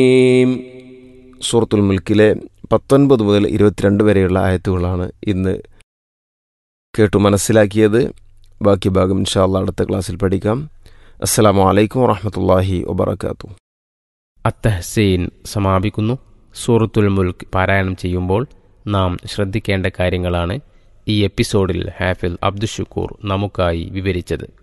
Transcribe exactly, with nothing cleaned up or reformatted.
സൂറത്തുൽ മുൽക്കിലെ പത്തൊൻപത് മുതൽ ഇരുപത്തിരണ്ട് വരെയുള്ള ആയത്തുകളാണ് ഇന്ന് കേട്ടു മനസ്സിലാക്കിയത്. ബാക്കി ഭാഗം ഇൻഷാ അല്ലാഹ് അടുത്ത ക്ലാസ്സിൽ പഠിക്കാം. അസ്സലാമു അലൈക്കും വറഹ്മത്തുള്ളാഹി വബറകാതുഹു. അത്തഹ്സീൻ സമാപിക്കുന്നു. സൂറത്തുൽ മുൽക്ക് പാരായണം ചെയ്യുമ്പോൾ നാം ശ്രദ്ധിക്കേണ്ട കാര്യങ്ങളാണ് ഈ എപ്പിസോഡിൽ ഹാഫിൽ അബ്ദുഷുക്കൂർ നമുക്കായി വിവരിച്ചത്.